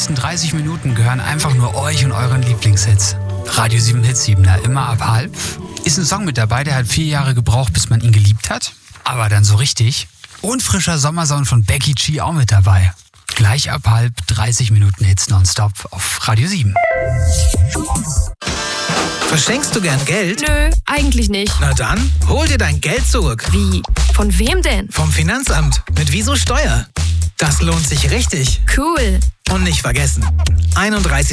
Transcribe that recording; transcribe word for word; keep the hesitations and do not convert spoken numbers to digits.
nächsten dreißig Minuten gehören einfach nur euch und euren Lieblingshits. Radio sieben Hitsiebener, immer ab halb. Ist ein Song mit dabei, der hat vier Jahre gebraucht, bis man ihn geliebt hat. Aber dann so richtig. Und frischer Sommersound von Becky G auch mit dabei. Gleich ab halb, dreißig Minuten Hits nonstop auf Radio sieben. Verschenkst du gern Geld? Nö, eigentlich nicht. Na dann, hol dir dein Geld zurück. Wie? Von wem denn? Vom Finanzamt. Mit Wieso Steuer. Das lohnt sich richtig. Cool. Und nicht vergessen, einunddreißig